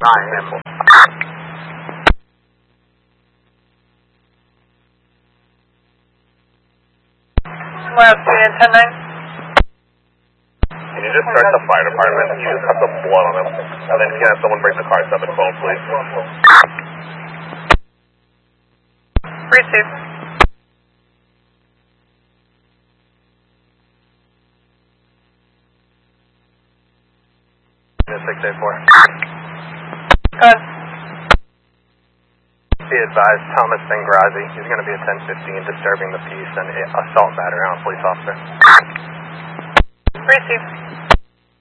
9. Last unit 10-9. Can you just start the fire department? Can you just cut the blood on him? And then can you have someone bring the car 7 phone, please? Receive. Unit 684. Go ahead. Be advised, Thomas Bengrazi. He's going to be at 1015, disturbing the peace and assault battery on a police officer. Receive.